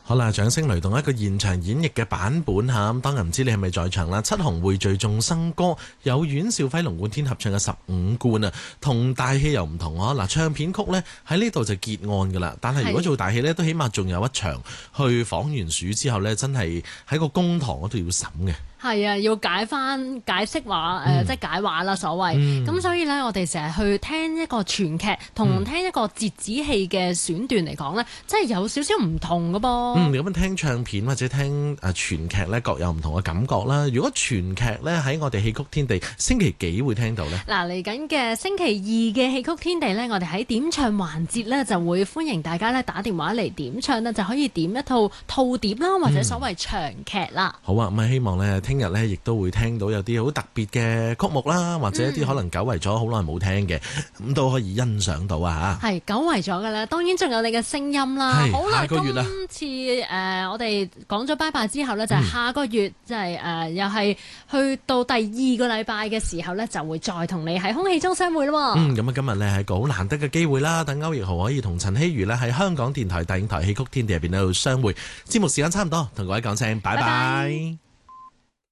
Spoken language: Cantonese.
好啦，掌聲雷動一個現場演繹嘅版本嚇，咁當然唔知你係咪在場啦。七雄匯聚眾生歌有阮兆輝、龍貫天合唱嘅15貫啊，同大戲又唔同嗱，唱片曲呢喺呢度就結案噶啦，但係如果做大戲呢，都起碼仲有一場去訪完暑之後呢，真係喺個公堂嗰度要審嘅。 係啊，要解釋話即係解話啦，所謂。咁所以呢，我哋成日去聽一個全劇同聽一個折子戲嘅選段嚟講呢，真係有少少唔同㗎噃。 咁聽唱片或者聽全劇呢，各有唔同嘅感覺啦。如果全劇呢，喺我哋戲曲天地星期幾會聽到呢？ 嗱，嚟緊嘅星期2嘅戲曲天地呢，我哋喺點唱環節呢，就會歡迎大家呢打電話嚟點唱呢，就可以點一套套碟啦，或者所謂長劇啦。 好啊，咁希望呢聽日呢亦都會聽到有啲好特別嘅曲目啦，或者一啲可能久違咗好耐冇聽嘅，咁都可以欣賞到啊嚇。 係久違咗嘅啦，當然仲有你嘅聲音啦。好啦， 下個月啦， 今次我哋講咗拜拜之後呢，就係下個月，即係又係去到第2個禮拜嘅時候呢，就會再同你喺空氣中相會咯。 咁今日呢係一個好難得嘅機會啦，等歐奕豪可以同陳希如呢喺香港電台第5台戲曲天地入邊喺度相會。節目時間差唔多，同各位講聲拜拜。